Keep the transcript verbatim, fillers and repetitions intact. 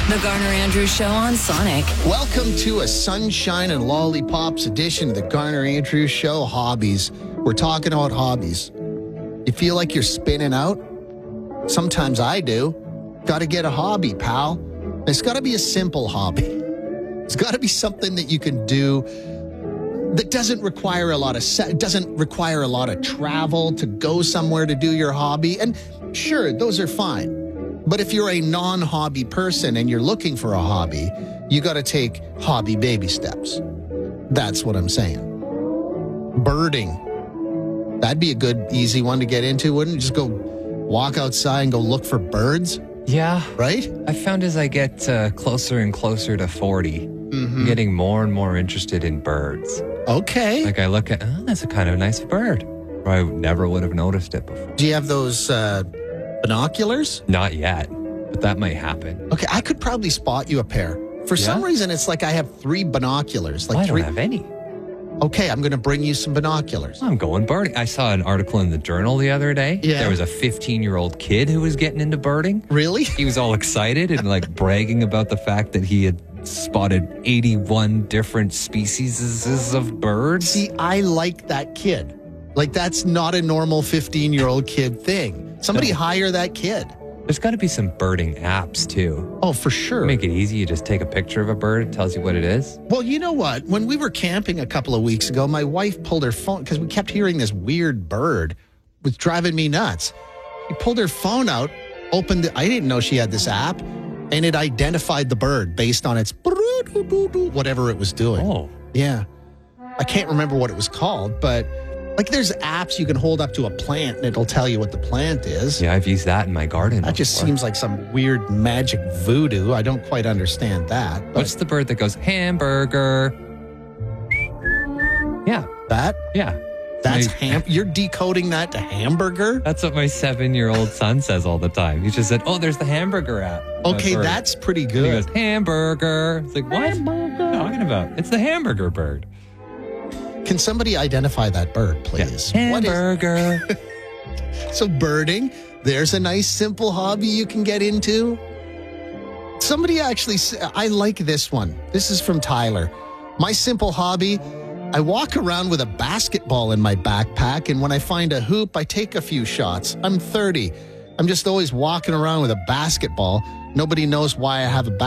The Garner Andrews Show on Sonic. Welcome to a Sunshine and Lollipops edition of the Garner Andrews Show Hobbies. We're talking about hobbies. You feel like you're spinning out? Sometimes I do. Got to get a hobby, pal. It's got to be a simple hobby. It's got to be something that you can do that doesn't require a lot of se- doesn't require a lot of travel to go somewhere to do your hobby. And sure, those are fine. But if you're a non-hobby person and you're looking for a hobby, you got to take hobby baby steps. That's what I'm saying. Birding. That'd be a good, easy one to get into, wouldn't it? Just go walk outside and go look for birds. Yeah. Right? I found as I get uh, closer and closer to forty, Mm-hmm. I'm getting more and more interested in birds. Okay. Like I look at, oh, that's a kind of nice bird. Or I never would have noticed it before. Do you have those uh, binoculars? Not yet, but that might happen. Okay, I could probably spot you a pair. For Yeah? some reason, it's like I have three binoculars. Like I three. don't have any. Okay, I'm going to bring you some binoculars. I'm going birding. I saw an article in the Journal the other day. Yeah. There was a fifteen-year-old kid who was getting into birding. Really? He was all excited and like bragging about the fact that he had spotted eighty-one different species of birds. See, I like that kid. Like, that's not a normal fifteen-year-old kid thing. Somebody No. hire that kid. There's got to be some birding apps too. Oh, for sure. Make it easy. You just take a picture of a bird. It tells you what it is. Well, you know what? When we were camping a couple of weeks ago, my wife pulled her phone because we kept hearing this weird bird. It was driving me nuts. She pulled her phone out, opened it. I didn't know she had this app, and it identified the bird based on its whatever it was doing. Oh. Yeah. I can't remember what it was called, but like there's apps you can hold up to a plant and it'll tell you what the plant is. Yeah, I've used that in my garden. That just before. seems like some weird magic voodoo. I don't quite understand that. But What's the bird that goes hamburger? Yeah, that? yeah. That's My- ham. You're decoding that to hamburger? That's what my seven-year-old son says all the time. He just said, "Oh, there's the hamburger app." Okay, bird. that's pretty And he good. goes hamburger. It's like what? What are you talking about? It's the hamburger bird. Can somebody identify that bird, please? What is- Hamburger. so birding, there's a nice simple hobby you can get into. Somebody actually, s- I like this one. This is from Tyler. My simple hobby, I walk around with a basketball in my backpack, and when I find a hoop, I take a few shots. I'm thirty. I'm just always walking around with a basketball. Nobody knows why I have a